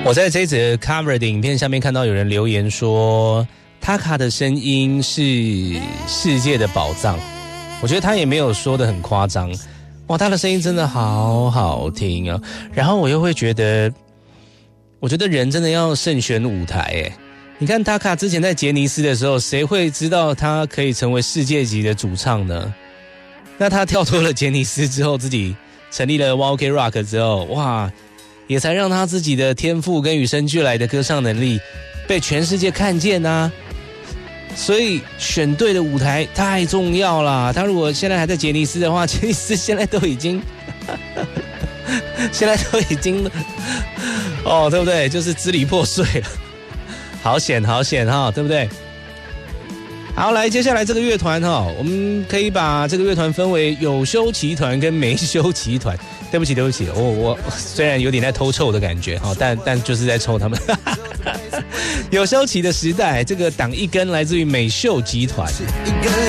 我在这一则 cover 的影片下面看到有人留言说，Taka 的声音是世界的宝藏。我觉得他也没有说得很夸张，哇，他的声音真的好好听啊！然后我又会觉得，我觉得人真的要慎选舞台诶。你看 Taka 之前在杰尼斯的时候，谁会知道他可以成为世界级的主唱呢？那他跳脱了杰尼斯之后，自己成立了 One OK Rock 之后，哇，也才让他自己的天赋跟与生俱来的歌唱能力被全世界看见啊！所以选对的舞台太重要啦。他如果现在还在杰尼斯的话，杰尼斯现在都已经哦，对不对？就是支离破碎了，好险好险哈，对不对？好，来，接下来这个乐团哈，我们可以把这个乐团分为有休期团跟没休期团。对不起，我虽然有点在偷臭的感觉哈，但就是在臭他们。有休期的时代，这个党一根来自于美秀集团。